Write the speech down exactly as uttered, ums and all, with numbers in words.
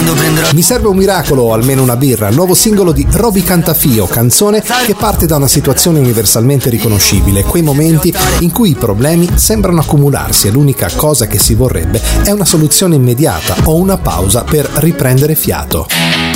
quando prenderò. Mi serve un miracolo o almeno una birra, il nuovo singolo di Roby Cantafio, canzone che parte da una situazione universalmente riconoscibile, quei momenti in cui i problemi sembrano accumularsi e l'unica cosa che si vorrebbe è una soluzione immediata o una pausa per riprendere fiato.